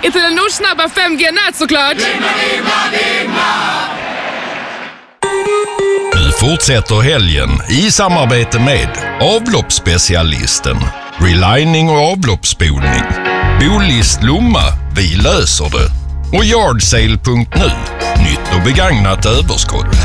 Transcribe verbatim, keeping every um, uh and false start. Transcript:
i Telenor snabba fem G-nät såklart. Nu fortsätter helgen i samarbete med avloppsspecialisten, relining och avloppsspolning, Bolist Lomma, vi löser det, och Yardsale punkt nu, nytt och begagnat överskott.